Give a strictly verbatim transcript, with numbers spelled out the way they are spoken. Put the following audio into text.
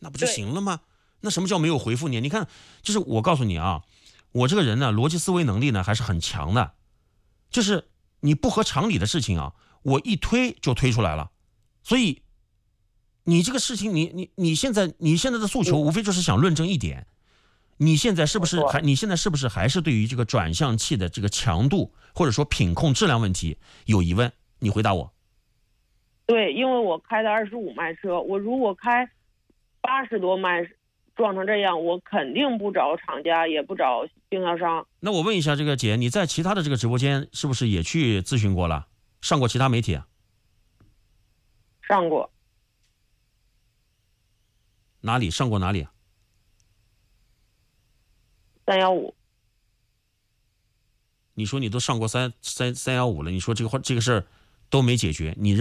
那不就行了吗？那什么叫没有回复你？你看，就是我告诉你啊，我这个人呢，逻辑思维能力呢还是很强的，就是你不合常理的事情啊，我一推就推出来了。所以你这个事情，你你你现在你现在的诉求，无非就是想论证一点，你现在是不是还你现在是不是还是对于这个转向器的这个强度或者说品控质量问题有疑问？你回答我。 对，因为我开的二十五迈车，我如果开八十多迈撞成这样，我肯定不找厂家，也不找经销商。 那我问一下，这个姐，你在其他的这个直播间是不是也去咨询过了，上过其他媒体啊？ 上过。 哪里上过哪里？ 三幺五。 你说你都上过三三三幺五了，你说这个话这个事儿都没解决，你